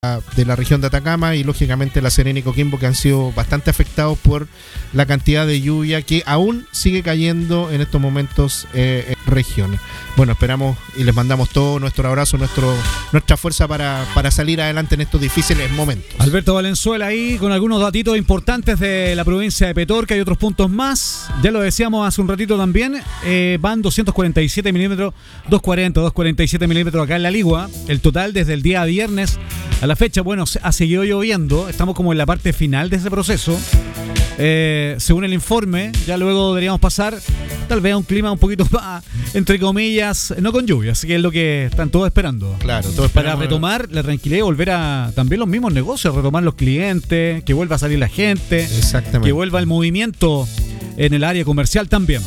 de la región de Atacama y lógicamente La Serena y Coquimbo, que han sido bastante afectados por la cantidad de lluvia que aún sigue cayendo en estos momentos en regiones. Bueno, esperamos y les mandamos todo nuestro abrazo, nuestra fuerza para salir adelante en estos difíciles momentos. Alberto Valenzuela ahí con algunos datitos importantes de la provincia de Petorca y otros puntos más. Ya lo decíamos hace un ratito también, van 247 milímetros, 247 milímetros acá en La Ligua. El total desde el día viernes a la fecha, bueno, ha seguido lloviendo. Estamos como en la parte final de ese proceso. Según el informe, ya luego deberíamos pasar tal vez a un clima un poquito más, entre comillas, no con lluvia, así que es lo que están todos esperando. Claro, todos esperamos. Para retomar la tranquilidad y volver a también los mismos negocios, retomar los clientes, que vuelva a salir la gente. Exactamente. Que vuelva el movimiento en el área comercial también.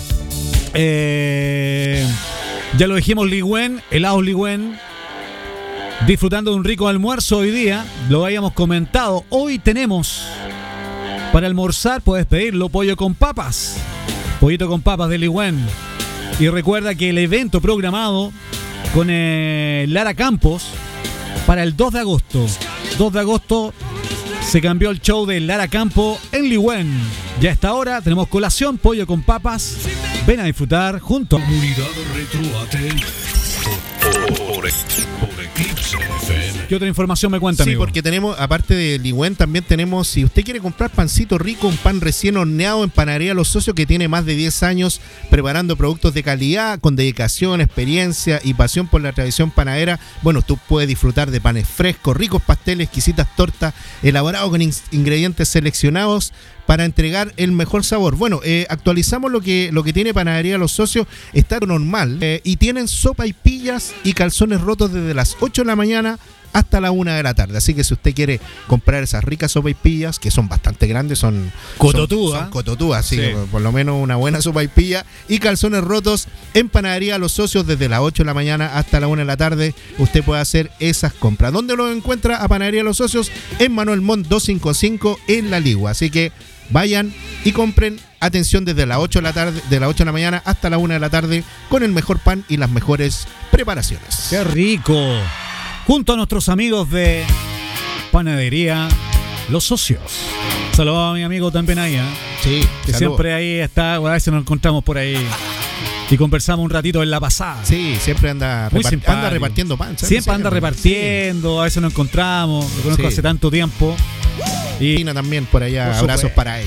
Ya lo dijimos, Ligüen, helados Ligüen. Disfrutando de un rico almuerzo hoy día, lo habíamos comentado. Hoy tenemos para almorzar, puedes pedirlo, pollo con papas. Pollito con papas de Ligüen. Y recuerda que el evento programado con Lara Campos para el 2 de agosto. 2 de agosto se cambió el show de Lara Campos en Ligüen. Ya a esta hora tenemos colación, pollo con papas. Ven a disfrutar juntos. Comunidad Retro ATL. Por Eclipse FM. ¿Qué otra información me cuenta, Sí, amigo? porque tenemos, aparte de Ligüen, también tenemos, si usted quiere comprar pancito rico, un pan recién horneado en Panadería Los Socios, que tiene más de 10 años preparando productos de calidad, con dedicación, experiencia y pasión por la tradición panadera. Bueno, tú puedes disfrutar de panes frescos, ricos pasteles, exquisitas tortas, elaborados con ingredientes seleccionados para entregar el mejor sabor. Bueno, actualizamos lo que tiene Panadería Los Socios. Está normal y tienen sopa y pillas y calzones rotos desde las 8 de la mañana hasta la 1 de la tarde. Así que si usted quiere comprar esas ricas sopa y pillas, que son bastante grandes, son cototúas, sí. Por lo menos una buena sopa y pilla y calzones rotos en Panadería Los Socios desde las 8 de la mañana hasta la 1 de la tarde. Usted puede hacer esas compras. ¿Dónde lo encuentra a Panadería Los Socios? En Manuel Montt 255 en La Ligua. Así que vayan y compren, atención, desde las 8 de la tarde, de las 8 de la mañana hasta la 1 de la tarde, con el mejor pan y las mejores preparaciones. ¡Qué rico! Junto a nuestros amigos de Panadería Los Socios. Saludos a mi amigo también ahí, Sí, que saludos. siempre ahí está, a veces nos encontramos por ahí y conversamos un ratito en la pasada. Sí, siempre anda repartiendo pan. ¿sabes? Siempre anda repartiendo, a veces nos encontramos, lo conozco hace tanto tiempo. Y Tina también por allá, Por abrazos supuesto. para él.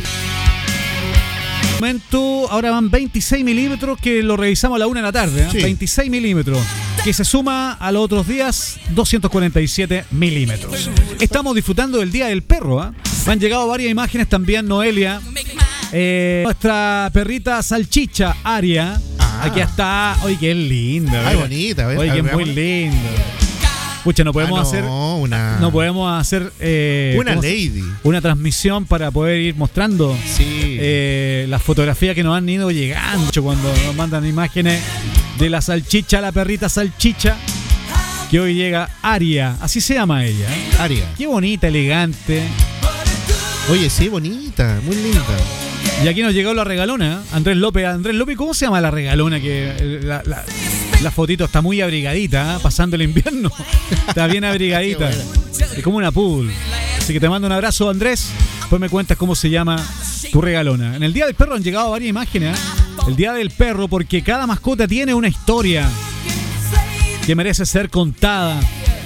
momento, ahora van 26 milímetros, que lo revisamos a la 1 de la tarde, Sí. 26 milímetros, que se suma a los otros días 247 milímetros. Estamos disfrutando del Día del Perro, ¿eh? Me han llegado varias imágenes también, Noelia. Nuestra perrita salchicha, Aria. Aquí está. Oye, qué linda. Ay, bonita, ¿ves? Oye, que es muy Veámosla. linda. Pucha, no podemos hacer. No podemos hacer. Una ¿cómo se- lady. Una transmisión para poder ir mostrando Sí. las fotografías que nos han ido llegando. Cuando nos mandan imágenes de la salchicha, la perrita salchicha, que hoy llega Aria. Así se llama ella. Aria. Qué bonita, elegante. Oye, sí, bonita, muy linda. Y aquí nos llegó la regalona, Andrés López. Andrés López, ¿cómo se llama la regalona? Que la fotito está muy abrigadita, ¿eh? Pasando el invierno. Está bien abrigadita. Es como una pool. Así que te mando un abrazo, Andrés. Después me cuentas cómo se llama tu regalona. En el Día del Perro han llegado varias imágenes, ¿eh? El Día del Perro, porque cada mascota tiene una historia que merece ser contada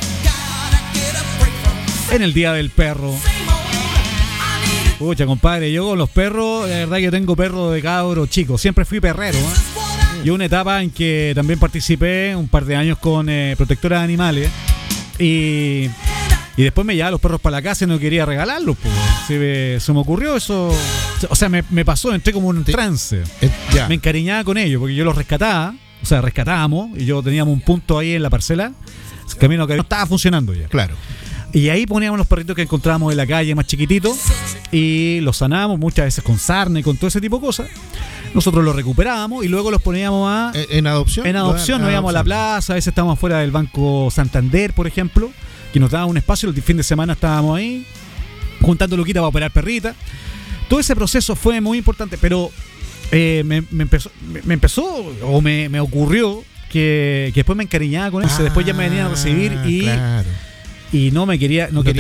en el Día del Perro. Pucha, compadre, yo con los perros, la verdad que yo tengo perro de cabro chico. Siempre fui perrero, ¿eh? Y una etapa en que también participé un par de años con protectora de animales. Y después me llevaba los perros para la casa y no quería regalarlos. Pues. Se me ocurrió eso. O sea, me pasó, entré como en un trance. Ya. Me encariñaba con ellos porque yo los rescataba. O sea, rescatábamos y yo teníamos un punto ahí en la parcela. Camino que no estaba funcionando ya. Claro. Y ahí poníamos los perritos que encontrábamos en la calle más chiquititos y los sanábamos muchas veces con sarna y con todo ese tipo de cosas. Nosotros los recuperábamos y luego los poníamos ¿En adopción? en adopción. Nos íbamos a la plaza, a veces estábamos fuera del Banco Santander, por ejemplo, que nos daba un espacio. El fin de semana estábamos ahí juntando luquita para operar perrita. Todo ese proceso fue muy importante, pero me ocurrió que después me encariñaba con eso. Después ya me venían a recibir y Claro. y no quería